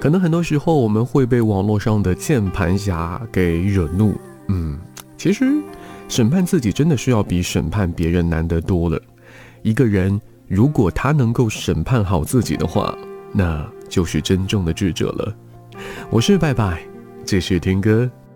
可能很多时候我们会被网络上的键盘侠给惹怒，其实审判自己真的是要比审判别人难得多了。一个人如果他能够审判好自己的话，那就是真正的智者了。我是拜拜，继续听歌。